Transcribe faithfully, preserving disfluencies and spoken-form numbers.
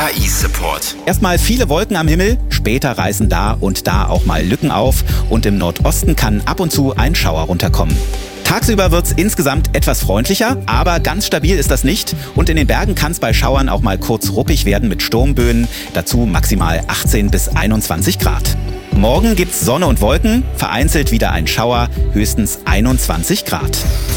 A I-Support. Erstmal viele Wolken am Himmel, später reißen da und da auch mal Lücken auf und im Nordosten kann ab und zu ein Schauer runterkommen. Tagsüber wird's insgesamt etwas freundlicher, aber ganz stabil ist das nicht. Und in den Bergen kann es bei Schauern auch mal kurz ruppig werden mit Sturmböen. Dazu maximal achtzehn bis einundzwanzig Grad. Morgen gibt's Sonne und Wolken, vereinzelt wieder ein Schauer, höchstens einundzwanzig Grad.